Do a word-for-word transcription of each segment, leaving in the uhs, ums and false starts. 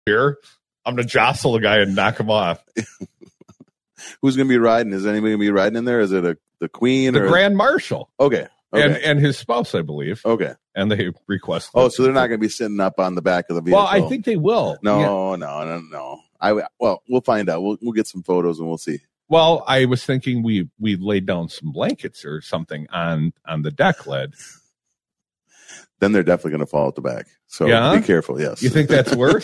here. I'm going to jostle the guy and knock him off. Who's going to be riding? Is anybody going to be riding in there? Is it a the Queen? The or Grand Marshal. Okay. okay. And and his spouse, I believe. Okay. And they requested. Oh, so they're not going to be sitting up on the back of the vehicle. Well, I think they will. No, yeah. no, no, no. I well, we'll find out. We'll we'll get some photos and we'll see. Well, I was thinking we we laid down some blankets or something on on the deck lid. Then they're definitely going to fall at the back. So yeah? be careful. Yes. You think that's worse?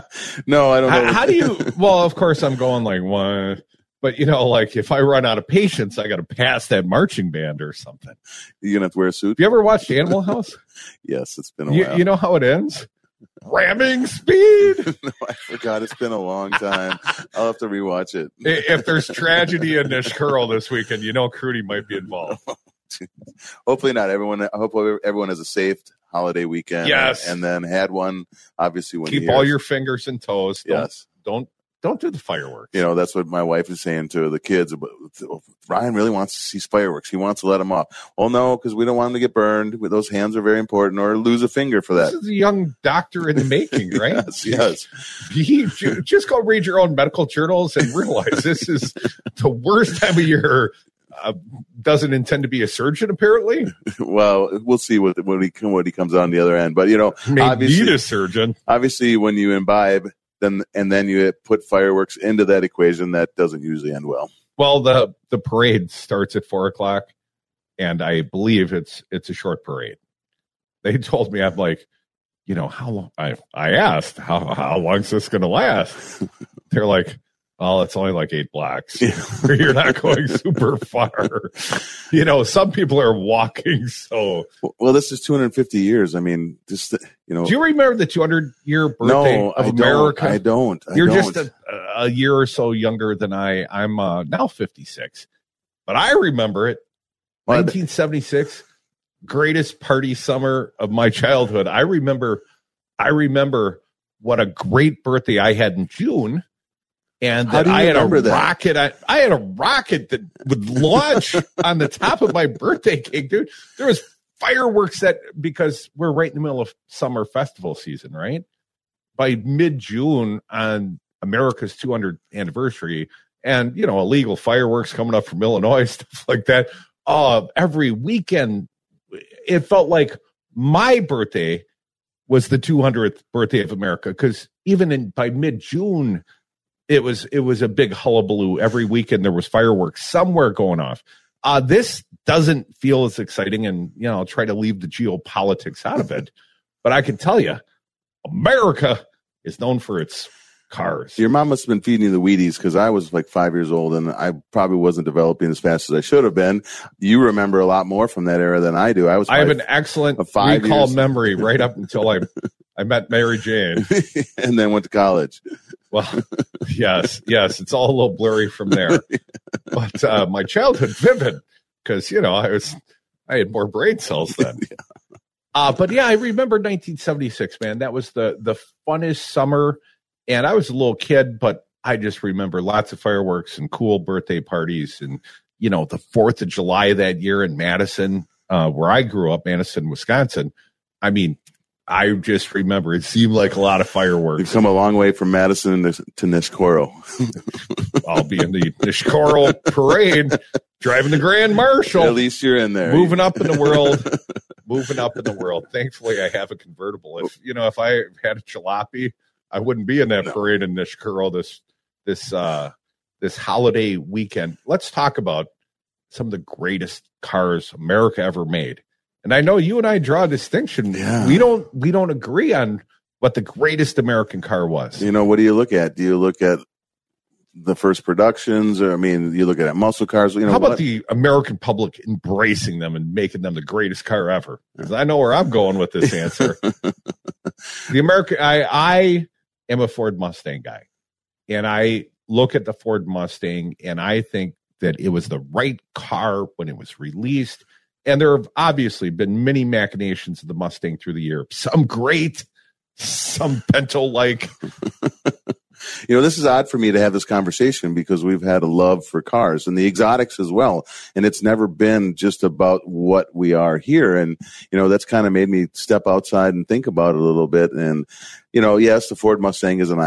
No, I don't know. How, how do you? Well, of course, I'm going like one. But, you know, like if I run out of patience, I got to pass that marching band or something. You're going to have to wear a suit? Have you ever watched Animal House? Yes, it's been a you, while. You know how it ends? Ramming speed. No, I forgot. It's been a long time. I'll have to rewatch it. If there's tragedy in Nishkuro this weekend, you know Crudy might be involved. Hopefully not. Everyone, I hope everyone has a safe holiday weekend. Yes. And then had one, obviously, when Keep you all your fingers and toes. Don't, yes. Don't. Don't do the fireworks. You know, that's what my wife is saying to the kids. Ryan really wants to see fireworks. He wants to let them off. Well, no, because we don't want them to get burned. Those hands are very important, or lose a finger for that. This is a young doctor in the making, right? yes, yes. You, just go read your own medical journals and realize this is the worst time of year. Uh, doesn't intend to be a surgeon, apparently. Well, we'll see what what he what he comes on the other end. But you know, May obviously, need a surgeon. Obviously, when you imbibe. Then and then you put fireworks into that equation. That doesn't usually end well. Well, the the parade starts at four o'clock, and I believe it's it's a short parade. They told me, I'm like, you know, how long? I I asked how how long is this going to last? They're like, oh, it's only like eight blocks. You're not going super far. You know, some people are walking. So well, this is two hundred fifty years. I mean, just you know. Do you remember the two hundred year birthday no, of I America? Don't, I don't. I You're don't. just a, a year or so younger than I. I'm uh, now fifty-six, but I remember it. Well, nineteen seventy-six, greatest party summer of my childhood. I remember. I remember what a great birthday I had in June. And that I had a that? rocket. I, I had a rocket that would launch on the top of my birthday cake, dude. There was fireworks that because we're right in the middle of summer festival season, right? By mid-June on America's two hundredth anniversary, and you know, illegal fireworks coming up from Illinois, stuff like that. Uh, every weekend, it felt like my birthday was the two hundredth birthday of America because even in by mid-June. It was it was a big hullabaloo. Every weekend there was fireworks somewhere going off. Uh, this doesn't feel as exciting, and you know, I'll try to leave the geopolitics out of it. But I can tell you, America is known for its cars. Your mom must have been feeding you the Wheaties because I was like five years old, and I probably wasn't developing as fast as I should have been. You remember a lot more from that era than I do. I was. I have an excellent recall years. memory right up until I I met Mary Jane, and then went to college. Well, yes, yes, it's all a little blurry from there, but uh, my childhood vivid because you know I was I had more brain cells then. yeah. Uh, but yeah, I remember nineteen seventy-six, man. That was the the funnest summer, and I was a little kid, but I just remember lots of fireworks and cool birthday parties, and you know the Fourth of July that year in Madison, uh, where I grew up, Madison, Wisconsin. I mean. I just remember it seemed like a lot of fireworks. You've come a long way from Madison to, to Nishkoro. I'll be in the Nishkoro parade, driving the Grand Marshal. At least you're in there. Moving up in the world. Moving up in the world. Thankfully, I have a convertible. If you know, if I had a jalopy, I wouldn't be in that no. parade in Nishkoro this this uh, this holiday weekend. Let's talk about some of the greatest cars America ever made. And I know you and I draw a distinction. Yeah. We don't we don't agree on what the greatest American car was. You know, what do you look at? Do you look at the first productions, or I mean, you look at muscle cars? You know, how about what? the American public embracing them and making them the greatest car ever? Because I know where I'm going with this answer. The American, I I am a Ford Mustang guy, and I look at the Ford Mustang, and I think that it was the right car when it was released. And there have obviously been many machinations of the Mustang through the year. Some great, some Pinto-like. you know, this is odd for me to have this conversation because we've had a love for cars and the exotics as well. And it's never been just about what we are here. And, you know, that's kind of made me step outside and think about it a little bit. And, you know, yes, the Ford Mustang is an